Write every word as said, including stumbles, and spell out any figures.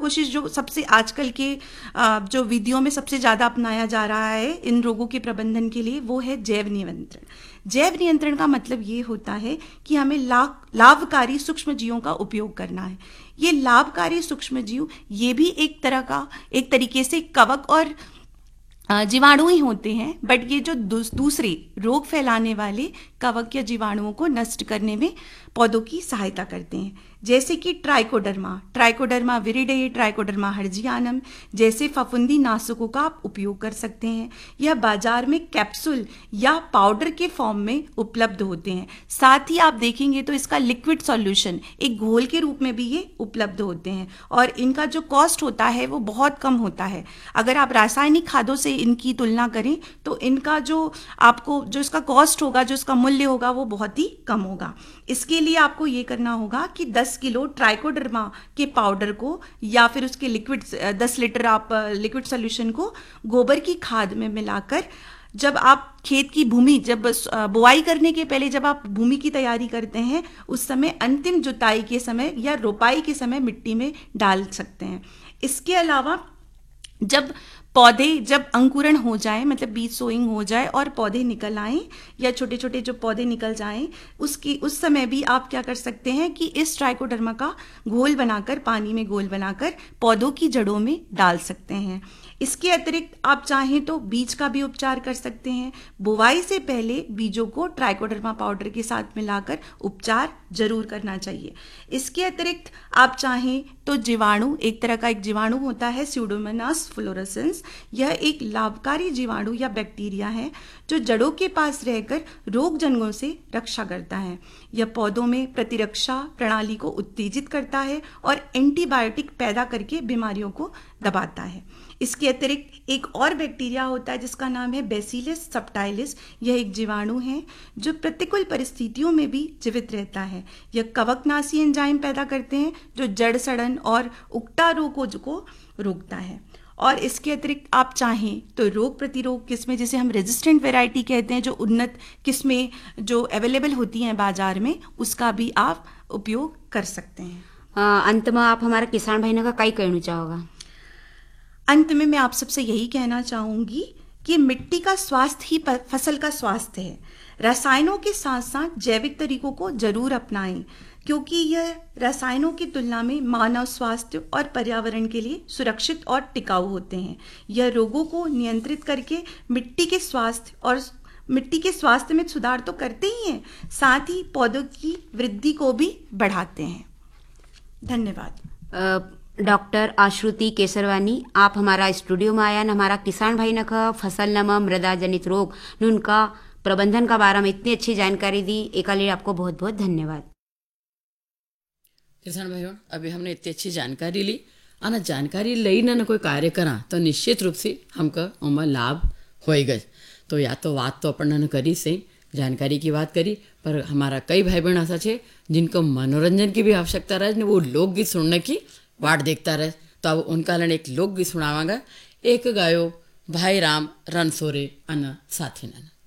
कोशिश जो सबसे आजकल के जो विधियों में सबसे ज़्यादा अपनाया जा रहा है इन रोगों के प्रबंधन के लिए, वो है जैव नियंत्रण। जैव नियंत्रण का मतलब ये होता है कि हमें लाभ लाभकारी सूक्ष्म जीवों का उपयोग करना है। ये लाभकारी सूक्ष्म जीव ये भी एक तरह का एक तरीके से कवक और जीवाणु ही होते हैं, बट ये जो दूसरे रोग फैलाने वाले कवक या जीवाणुओं को नष्ट करने में पौधों की सहायता करते हैं, जैसे कि ट्राइकोडर्मा ट्राइकोडर्मा विरिडे, ट्राइकोडर्मा हर्जियानम जैसे फफूंदी नाशकों का आप उपयोग कर सकते हैं। यह बाजार में कैप्सूल या पाउडर के फॉर्म में उपलब्ध होते हैं। साथ ही आप देखेंगे तो इसका लिक्विड सॉल्यूशन एक घोल के रूप में भी ये उपलब्ध होते हैं, और इनका जो कॉस्ट होता है वो बहुत कम होता है। अगर आप रासायनिक खादों से इनकी तुलना करें तो इनका जो आपको जो इसका कॉस्ट होगा, जो इसका मूल्य होगा, वो बहुत ही कम होगा। इसके लिए आपको ये करना होगा कि दस किलो ट्राइकोडर्मा के पाउडर को या फिर उसके लिक्विड दस लीटर आप लिक्विड सॉल्यूशन को गोबर की खाद में मिलाकर, जब आप खेत की भूमि जब बुआई करने के पहले जब आप भूमि की तैयारी करते हैं उस समय अंतिम जुताई के समय या रोपाई के समय मिट्टी में डाल सकते हैं। इसके अलावा जब पौधे जब अंकुरण हो जाए, मतलब बीज सोइंग हो जाए और पौधे निकल आएं या छोटे छोटे जो पौधे निकल जाएं, उसकी उस समय भी आप क्या कर सकते हैं कि इस ट्राइकोडर्मा का घोल बनाकर, पानी में घोल बनाकर पौधों की जड़ों में डाल सकते हैं। इसके अतिरिक्त आप चाहें तो बीज का भी उपचार कर सकते हैं। बुवाई से पहले बीजों को ट्राइकोडर्मा पाउडर के साथ मिलाकर उपचार जरूर करना चाहिए। इसके अतिरिक्त आप चाहें तो जीवाणु, एक तरह का एक जीवाणु होता है स्यूडोमोनास फ्लोरोसेंस। यह एक लाभकारी जीवाणु या बैक्टीरिया है जो जड़ों के पास रहकर रोगजनकों से रक्षा करता है। यह पौधों में प्रतिरक्षा प्रणाली को उत्तेजित करता है और एंटीबायोटिक पैदा करके बीमारियों को दबाता है। इसके अतिरिक्त एक और बैक्टीरिया होता है जिसका नाम है बैसिलस सबटाइलिस। यह एक जीवाणु है जो प्रतिकूल परिस्थितियों में भी जीवित रहता है। यह कवकनाशी एंजाइम पैदा करते हैं जो जड़ सड़न और उकटा रोगों को रोकता है। और इसके अतिरिक्त आप चाहें तो रोग प्रतिरोग किस्में, जिसे हम रेजिस्टेंट वैरायटी कहते हैं, जो उन्नत किस्में जो अवेलेबल होती हैं बाजार में, उसका भी आप उपयोग कर सकते हैं। आ, अंत में आप हमारे किसान भाई ने का कई कहना चाहोगा? अंत में मैं आप सबसे यही कहना चाहूँगी कि मिट्टी का स्वास्थ्य ही फसल का स्वास्थ्य है। रसायनों के साथ साथ जैविक तरीकों को जरूर अपनाएं, क्योंकि यह रसायनों की तुलना में मानव स्वास्थ्य और पर्यावरण के लिए सुरक्षित और टिकाऊ होते हैं। यह रोगों को नियंत्रित करके मिट्टी के स्वास्थ्य और मिट्टी के स्वास्थ्य में सुधार तो करते ही हैं, साथ ही पौधों की वृद्धि को भी बढ़ाते हैं। धन्यवाद। डॉक्टर आश्रुति केसरवानी, आप हमारा स्टूडियो में आया न हमारा किसान भाई न का फसल नमा मृदा जनित रोग न उनका प्रबंधन का बारे में इतनी अच्छी जानकारी दी, एक लिए आपको बहुत बहुत धन्यवाद। किसान भाइयों, अभी हमने इतनी अच्छी जानकारी ली, आना जानकारी लई न कोई कार्य करा तो निश्चित रूप से हमका उमा लाभ होएगा। तो या तो बात तो अपन ने करी से जानकारी की बात करी, पर हमारा कई भाई बहन ऐसा छे जिनको मनोरंजन की भी आवश्यकता रहे, वो लोकगीत सुनने की वाट देखता रहे। तो अब उनका लन एक लोकगीत सुनावांगा। एक गायो भाई राम रन सोरे अन साथी नन।